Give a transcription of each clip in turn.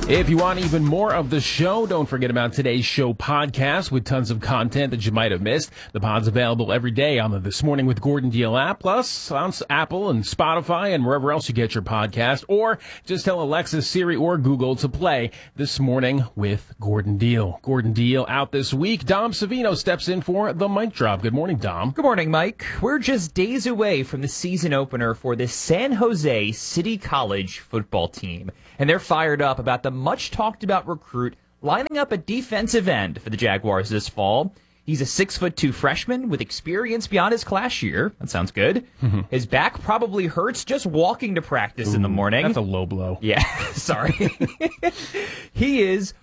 If you want even more of the show, don't forget about today's show podcast with tons of content that you might have missed. The pod's available every day on the This Morning with Gordon Deal app, plus on Apple and Spotify and wherever else you get your podcast. Or just tell Alexa, Siri, or Google to play This Morning with Gordon Deal. Gordon Deal out this week. Dom Savino steps in for the mic drop. Good morning, Dom. Good morning, Mike. We're just days away from the season opener for the San Jose City College football team. And they're fired up about the much-talked-about recruit lining up a defensive end for the Jaguars this fall. He's a 6'2" freshman with experience beyond his class year. That sounds good. His back probably hurts just walking to practice in the morning. That's a low blow. Yeah, sorry. He is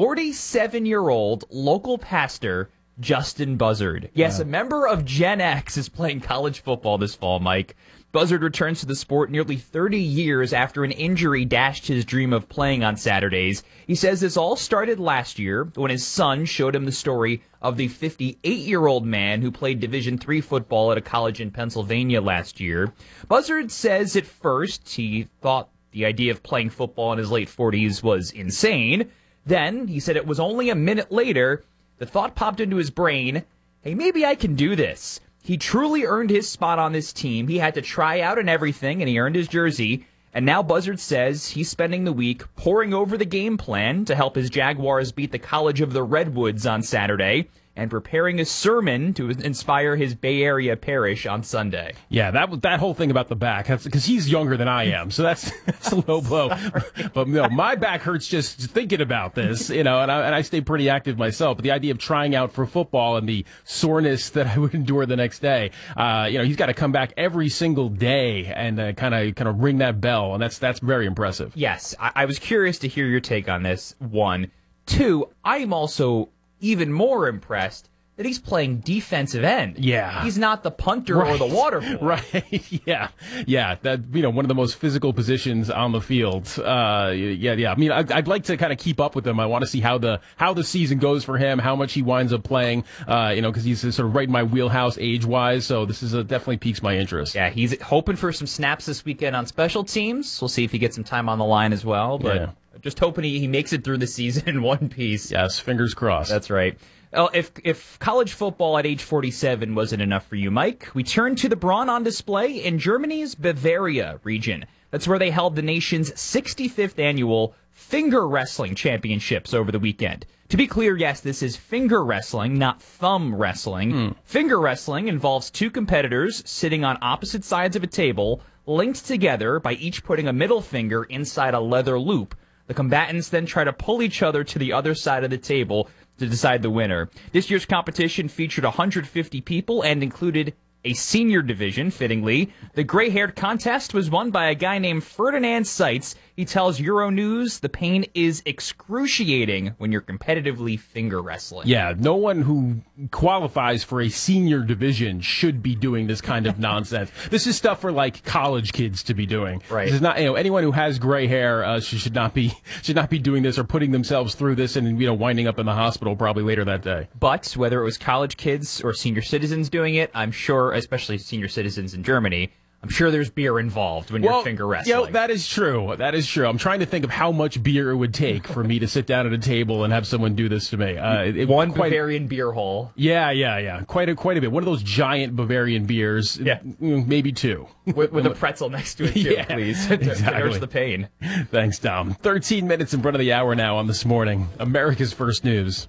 47-year-old local pastor Justin Buzzard. Yes, a member of Gen X is playing college football this fall, Mike. Buzzard returns to the sport nearly 30 years after an injury dashed his dream of playing on Saturdays. He says this all started last year when his son showed him the story of the 58-year-old man who played Division III football at a college in Pennsylvania last year. Buzzard says at first he thought the idea of playing football in his late 40s was insane. Then, he said it was only a minute later, the thought popped into his brain, hey, maybe I can do this. He truly earned his spot on this team. He had to try out and everything, and he earned his jersey. And now Buzzard says he's spending the week poring over the game plan to help his Jaguars beat the College of the Redwoods on Saturday and preparing a sermon to inspire his Bay Area parish on Sunday. Yeah, that whole thing about the back, because he's younger than I am, so that's a low blow. But no, my back hurts just thinking about this, and I stay pretty active myself. But the idea of trying out for football and the soreness that I would endure the next day, he's got to come back every single day and kind of ring that bell, and that's very impressive. Yes, I was curious to hear your take on this. 1, 2, I am also even more impressed that he's playing defensive end. Yeah. He's not the punter or the water boy. Right. Yeah. That, one of the most physical positions on the field. Yeah. I mean, I'd like to kind of keep up with him. I want to see how the season goes for him, how much he winds up playing, because he's sort of right in my wheelhouse age-wise. So this is definitely piques my interest. Yeah, he's hoping for some snaps this weekend on special teams. We'll see if he gets some time on the line as well. But just hoping he makes it through the season in one piece. Yes, fingers crossed. That's right. Well, if college football at age 47 wasn't enough for you, Mike, we turn to the brawn on display in Germany's Bavaria region. That's where they held the nation's 65th annual finger wrestling championships over the weekend. To be clear, yes, this is finger wrestling, not thumb wrestling. Finger wrestling involves two competitors sitting on opposite sides of a table, linked together by each putting a middle finger inside a leather loop. The combatants then try to pull each other to the other side of the table to decide the winner. This year's competition featured 150 people and included a senior division, fittingly. The gray-haired contest was won by a guy named Ferdinand Seitz. He tells Euronews the pain is excruciating when you're competitively finger wrestling. Yeah, no one who qualifies for a senior division should be doing this kind of nonsense. This is stuff for like college kids to be doing. Right. This is not, anyone who has gray hair should not be doing this or putting themselves through this and winding up in the hospital probably later that day. But whether it was college kids or senior citizens doing it, I'm sure, especially senior citizens in Germany, I'm sure there's beer involved when you're finger wrestling. That is true. That is true. I'm trying to think of how much beer it would take for me to sit down at a table and have someone do this to me. Bavarian beer hole. Yeah. Quite a bit. One of those giant Bavarian beers. Yeah. Maybe two. With a pretzel next to it, too, please. Exactly. To nurse the pain. Thanks, Dom. 13 minutes in front of the hour now on This Morning. America's First News.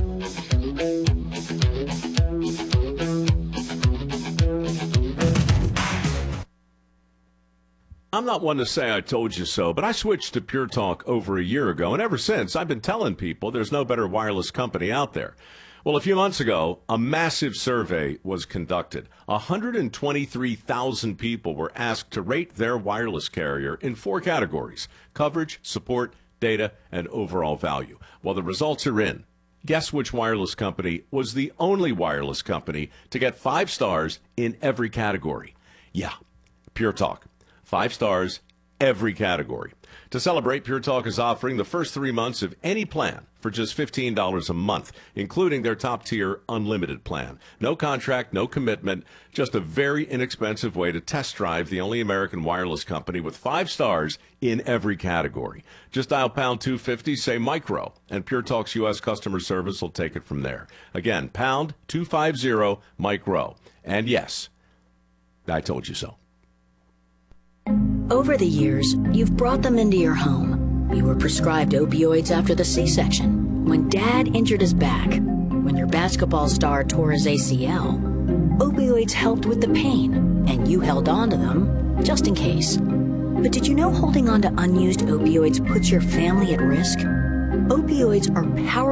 I'm not one to say I told you so, but I switched to Pure Talk over a year ago, and ever since, I've been telling people there's no better wireless company out there. Well, a few months ago, a massive survey was conducted. 123,000 people were asked to rate their wireless carrier in 4 categories: coverage, support, data, and overall value. Well, the results are in. Guess which wireless company was the only wireless company to get 5 stars in every category? Yeah, Pure Talk. 5 stars every category. To celebrate, Pure Talk is offering the first 3 months of any plan for just $15 a month, including their top-tier unlimited plan. No contract, no commitment, just a very inexpensive way to test drive the only American wireless company with 5 stars in every category. Just dial pound 250, say micro, and Pure Talk's U.S. customer service will take it from there. Again, pound 250 micro. And yes, I told you so. Over the years, you've brought them into your home. You were prescribed opioids after the C-section, when Dad injured his back, when your basketball star tore his ACL. Opioids helped with the pain, and you held on to them just in case. But did you know holding on to unused opioids puts your family at risk? Opioids are powerful